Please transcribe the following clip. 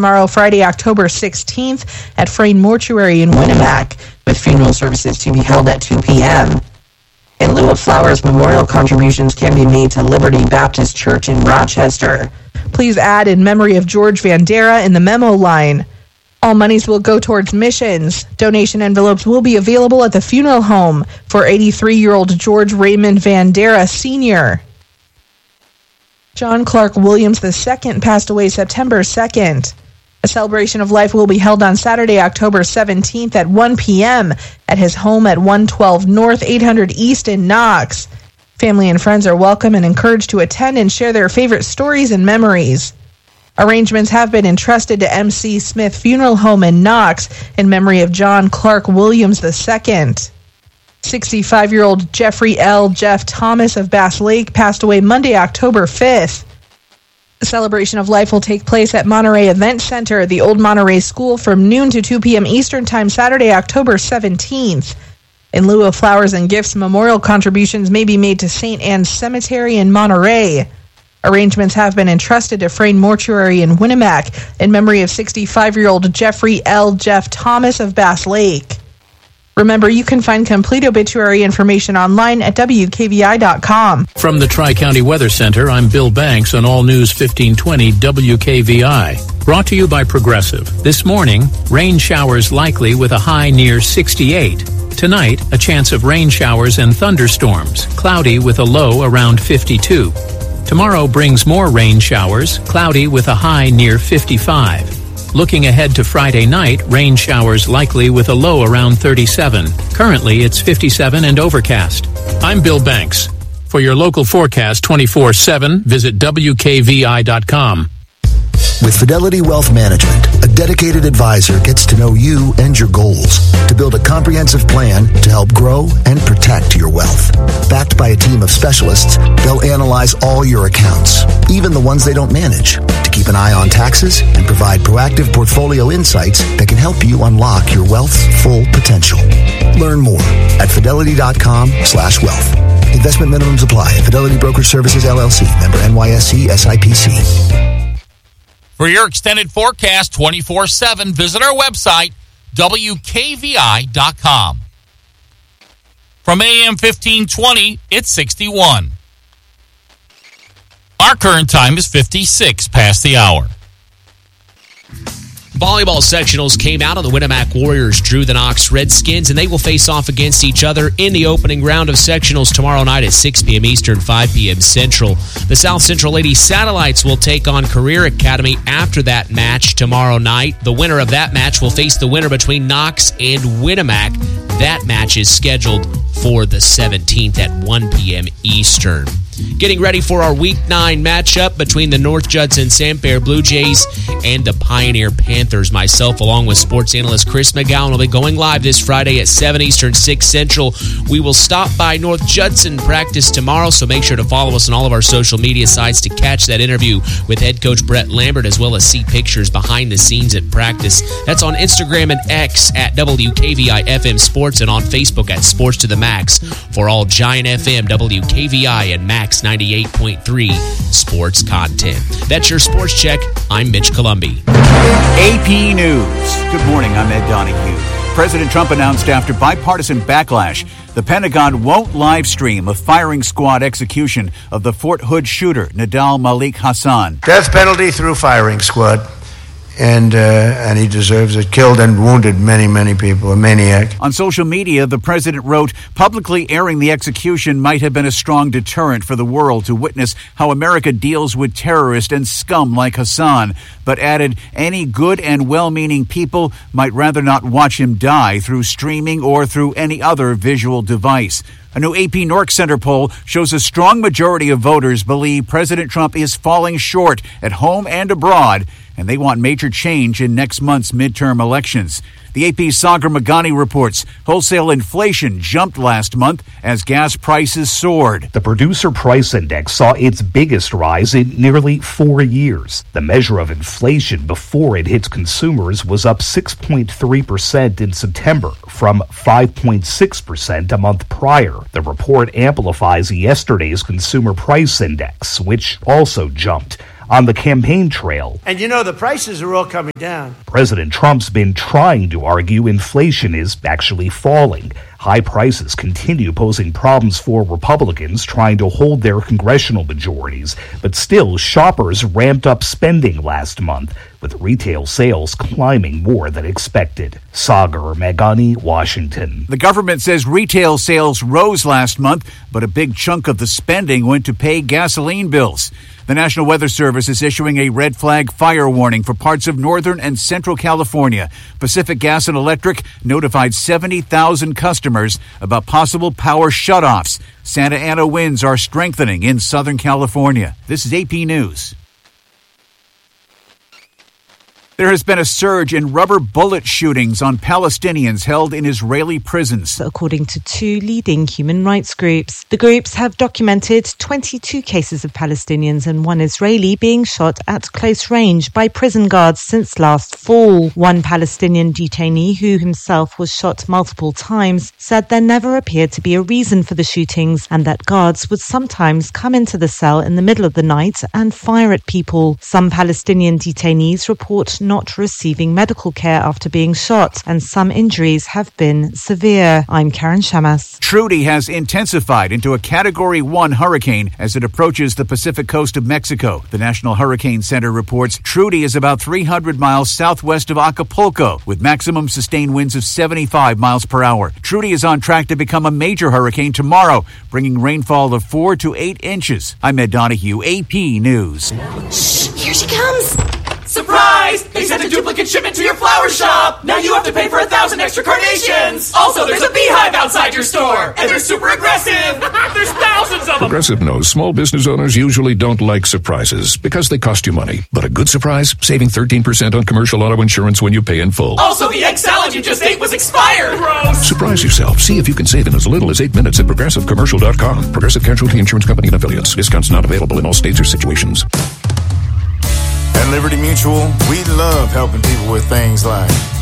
tomorrow, Friday, October 16th, at Frayne Mortuary in Winnemac, with funeral services to be held at 2 p.m. In lieu of flowers, memorial contributions can be made to Liberty Baptist Church in Rochester. Please add "in memory of George Vandera" in the memo line. All monies will go towards missions. Donation envelopes will be available at the funeral home for 83-year-old George Raymond Vandera Sr. John Clark Williams II passed away September 2nd. A celebration of life will be held on Saturday, October 17th at 1 p.m. at his home at 112 North 800 East in Knox. Family and friends are welcome and encouraged to attend and share their favorite stories and memories. Arrangements have been entrusted to M.C. Smith Funeral Home in Knox in memory of John Clark Williams II. 65-year-old Jeffrey L. Jeff Thomas of Bass Lake passed away Monday, October 5th. The celebration of life will take place at Monterey Event Center at the Old Monterey School from noon to 2 p.m. Eastern Time, Saturday, October 17th. In lieu of flowers and gifts, memorial contributions may be made to St. Anne's Cemetery in Monterey. Arrangements have been entrusted to Frayne Mortuary in Winnemac in memory of 65-year-old Jeffrey L. Jeff Thomas of Bass Lake. Remember, you can find complete obituary information online at WKVI.com. From the Tri-County Weather Center, I'm Bill Banks on All News 1520 WKVI. Brought to you by Progressive. This morning, rain showers likely with a high near 68. Tonight, a chance of rain showers and thunderstorms, cloudy with a low around 52. Tomorrow brings more rain showers, cloudy with a high near 55. Looking ahead to Friday night, rain showers likely with a low around 37. Currently, it's 57 and overcast. I'm Bill Banks. For your local forecast 24/7, visit WKVI.com. With Fidelity Wealth Management, a dedicated advisor gets to know you and your goals to build a comprehensive plan to help grow and protect your wealth. Backed by a team of specialists, they'll analyze all your accounts, even the ones they don't manage, to keep an eye on taxes and provide proactive portfolio insights that can help you unlock your wealth's full potential. Learn more at fidelity.com/wealth. Investment minimums apply. Fidelity Broker Services, LLC. Member NYSE SIPC. For your extended forecast 24/7, visit our website, WKVI.com. From AM 1520, it's 61. Our current time is 56 past the hour. Volleyball sectionals came out, and the Winnemac Warriors drew the Knox Redskins, and they will face off against each other in the opening round of sectionals tomorrow night at 6 p.m. Eastern, 5 p.m. Central. The South Central Lady Satellites will take on Career Academy after that match tomorrow night. The winner of that match will face the winner between Knox and Winnemac. That match is scheduled for the 17th at 1 p.m. Eastern. Getting ready for our Week 9 matchup between the North Judson Santerre Blue Jays and the Pioneer Panthers. Myself, along with sports analyst Chris McGowan, will be going live this Friday at 7 Eastern, 6 Central. We will stop by North Judson practice tomorrow, so make sure to follow us on all of our social media sites to catch that interview with head coach Brett Lambert, as well as see pictures behind the scenes at practice. That's on Instagram and X at WKVI FM Sports, and on Facebook at Sports to the Max for all Giant FM, WKVI, and Max 98.3 sports content. That's your Sports Check. I'm Mitch Columbi. AP News. Good morning. I'm Ed Donahue. President Trump announced after bipartisan backlash, the Pentagon won't live stream a firing squad execution of the Fort Hood shooter, Nidal Malik Hassan. Death penalty through firing squad. And he deserves it. Killed and wounded many, many people. A maniac. On social media, the president wrote, publicly airing the execution might have been a strong deterrent for the world to witness how America deals with terrorists and scum like Hassan, but added, any good and well-meaning people might rather not watch him die through streaming or through any other visual device. A new AP Nork Center poll shows a strong majority of voters believe President Trump is falling short at home and abroad, and they want major change in next month's midterm elections. The AP's Sagar Magani reports wholesale inflation jumped last month as gas prices soared. The Producer Price Index saw its biggest rise in nearly 4 years. The measure of inflation before it hits consumers was up 6.3% in September from 5.6% a month prior. The report amplifies yesterday's Consumer Price Index, which also jumped. on the campaign trail. And you know, the prices are all coming down. President Trump's been trying to argue inflation is actually falling. High prices continue posing problems for Republicans trying to hold their congressional majorities, but still, shoppers ramped up spending last month, with retail sales climbing more than expected. Sagar Meghani, Washington. The government says retail sales rose last month, but a big chunk of the spending went to pay gasoline bills. The National Weather Service is issuing a red flag fire warning for parts of northern and central California. Pacific Gas and Electric notified 70,000 customers about possible power shutoffs. Santa Ana winds are strengthening in Southern California. This is AP News. There has been a surge in rubber bullet shootings on Palestinians held in Israeli prisons. According to two leading human rights groups, the groups have documented 22 cases of Palestinians and one Israeli being shot at close range by prison guards since last fall. One Palestinian detainee, who himself was shot multiple times, said there never appeared to be a reason for the shootings and that guards would sometimes come into the cell in the middle of the night and fire at people. Some Palestinian detainees report not receiving medical care after being shot, and some injuries have been severe. I'm Karen Shamas. Trudy has intensified into a Category 1 hurricane as it approaches the Pacific coast of Mexico. The National Hurricane Center reports Trudy is about 300 miles southwest of Acapulco, with maximum sustained winds of 75 miles per hour. Trudy is on track to become a major hurricane tomorrow, bringing rainfall of 4 to 8 inches. I'm Ed Donahue, AP News. Shh, here she comes. Surprise! They sent a duplicate shipment to your flower shop! Now you have to pay for 1,000 extra carnations! Also, there's a beehive outside your store! And they're super aggressive! There's thousands of them! Progressive knows small business owners usually don't like surprises because they cost you money. But a good surprise? Saving 13% on commercial auto insurance when you pay in full. Also, the egg salad you just ate was expired! Gross! Surprise yourself. See if you can save in as little as 8 minutes at ProgressiveCommercial.com. Progressive Casualty Insurance Company and Affiliates. Discounts not available in all states or situations. At Liberty Mutual, we love helping people with things like